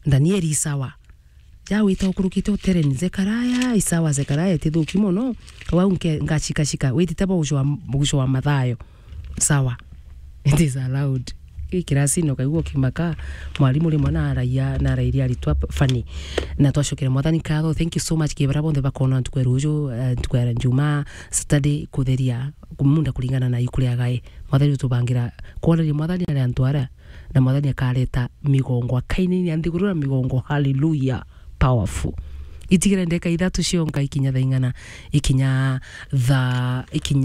Danieli isawa ja wita ukurukite utereni Zekaraya isawa Zekaraya tidhuki muno wa ngachika wititaba ujo wa mathayo sawa it is allowed ikirasi no kaiguo kimaka mwalimu rimwe na arairia aritwa fani na twacokera mwathani katho. Thank you so much kibara bonde bakona tukwerujo tukwera Juma Saturday kutheria kumunda kulingana na yukule agae mwathani tubangira kwona mwathani ari antwara na mwathani akareta migongo akaini andigurura migongo. Hallelujah, powerful. Itigire ndeka ithatu cionka ikinya thaingana ikinya tha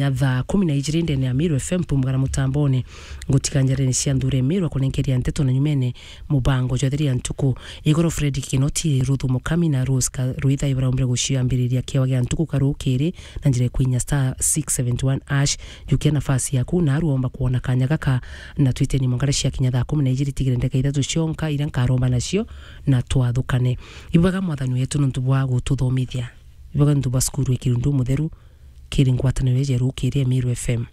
12 ndene ya Miru FM pumgara mutambone ngutikanjare cia ndure Miru akonenkeria nteto na nyumene mubango jotheria ntuku igoro Fred Kinoti Ruthu Mukami na Roska Ruitha Ibrahimre guciambiriria kiwa gya ntuku karukiri na njire kwinya *671 ash yukia nafasi yaku na ruomba kuona kanya gaka na twite ni mongara cia kinya tha 12 itigire ndeka ithatu cionka ira nkaromba nacio na twathukane ibaga mwathani wetu nuntu wa gututhomithia ibaga ndu baskuru ikirundu mutheru kiri ngwataniro yejeru kiri Miru FM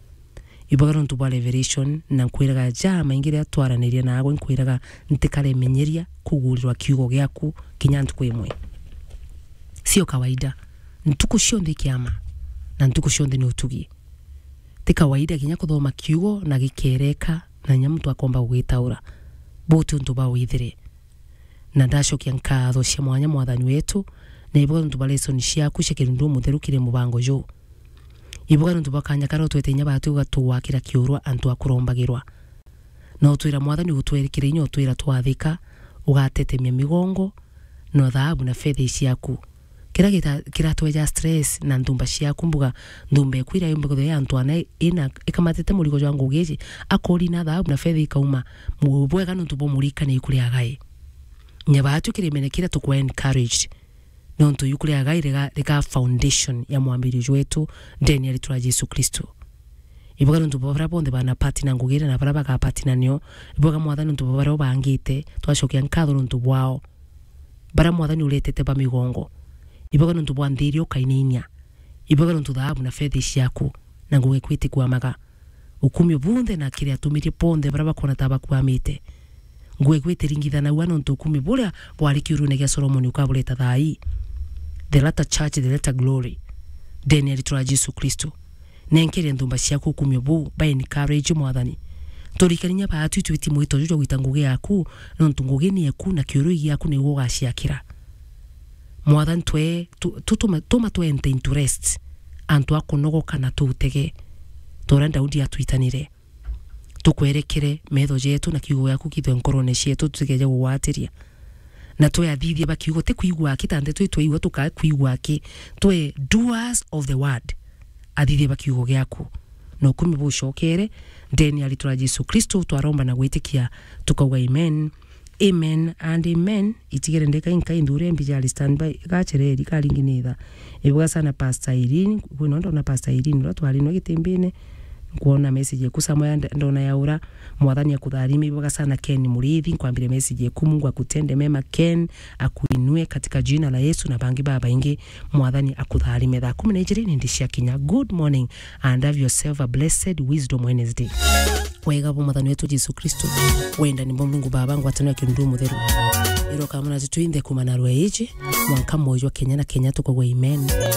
ibaga ndu ba revelation na kwiraga jama ingire atwaraniria na agwe kwiraga ntikare menyeria kugurirwa kiugo gyaku kinya ntuku imwe sio kawaida ntuku cionde kiama na ntuku cionde ni utugi ti kawaida kinya kuthoma kiugo na gikereka na nyamuntu akomba gwitaura botu ndu ba withire na ndacokia nkatho cia mwanya mwathani wetu na ibuga ndu balesoni ciaku cikirundu mutheru kire mubango jo ibuga ndu bakanya karo twetenya batu gatuwakira kiurwa antu akurombagirwa no twira mwathani gutwerekire inyo twira twathika ugatetemia migongo no thahabu na fedha ciaku kira tweja stress na ndumba ciaku mbuga ndumbe kwira yumbe ya antu ana ina ikamatete murigo jwangu geji akori na thahabu na fedha ikauma mubwega ndu bomurika ne ikuri agaye nyabatu kiremenekira tukwa encouraged nonto yukule agaire rega foundation ya mwambiri wetu ndeni ya litura Yesu Kristo ibuga ndu bobara bonde bana patina ngugire na baraba ka patina nyo ibuga mwathani ndu bobara bangite twacokia nkatho ndu bwao bara mwathani uletete ba migongo ibuga ndu bwandirio kaininya ibuga ndu thahabu na fedha ciaku na nguge kwiti kwamaga ukumi bunde na kire atumire ponde baraba kona taba kwamite ngwe gwetiringithana wano ntukumi buria bwari kiurune gya Solomon ukabuleta thai the latter church the latter glory deni alitura Yesu Kristo nenkere ndumba ciaku kumyo bu by encourage mwathani turikaninya batu twiti mwito jujo gwitanguge yaku nontu ngugeni yaku na kiuru yaku ni gugaciakira mwathani tuma twente interest antu akunogoka na tutege tora Daudi atwitanire tukwerekere metho jetu na kiugo yaku kitwe nkorone cietu tugeje gugwatiria na twe athithia bakiugo te kuigwa kitande twe igwa tuka kuigwa ki twe doers of the word athithia bakiugo gyaku no kumi bucokere ndeni alitura Yesu Kristo twaromba na gwitikia tukauga amen amen and amen itigere ndeka inka indure mbijali standby gachereri kalinginitha ibuga sana Pastor Irene kunondo na Pastor Irene ro twalino gitimbine kuona message ku Samuel ndona yaura mwathani akutharimi ibuga sana Ken Murithi kwambire message ku Mungu akutende mema Ken akuinue katika jina la Yesu na bangi baba ingi mwathani akutharimi tha 12 ndishia kinya. Good morning and have yourself a blessed Wisdom Wednesday. Wega bo mwathani wetu Yesu Kristo wenda ni Mungu baba ngwatano kindu mutheru iro kamuna zituinde kumanarwa eje mwanka moyo Kenya na Kenya tukogwa amen.